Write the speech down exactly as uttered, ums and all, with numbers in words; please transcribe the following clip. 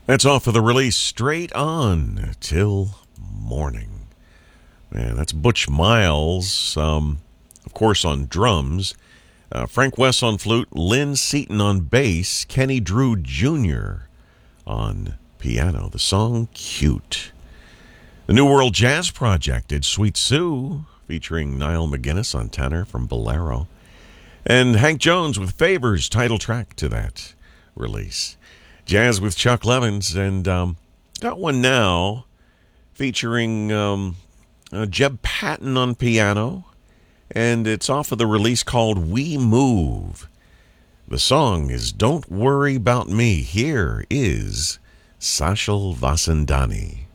That's off of the release Straight On Till Morning. Man, that's Butch Miles, um, of course, on drums. Uh, Frank West on flute, Lynn Seaton on bass, Kenny Drew Junior on piano. The song Cute. The New World Jazz Project did Sweet Sue, featuring Niall McGuinness on tenor from Bolero. And Hank Jones with Favors, title track to that release. Jazz with Chuck Levins, and um, got one now featuring um, uh, Jeb Patton on piano, and it's off of the release called We Move. The song is Don't Worry About Me. Here is Sachal Vasandani.